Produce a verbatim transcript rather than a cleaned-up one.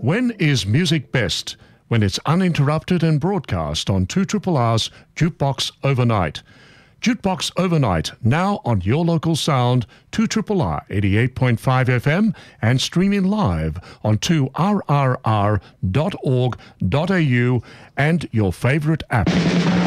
When is music best? When it's uninterrupted and broadcast on two R R R's Jukebox Overnight. Jukebox Overnight, now on your local sound, two R R R eighty-eight point five F M and streaming live on two R R R dot org dot A U and your favorite app.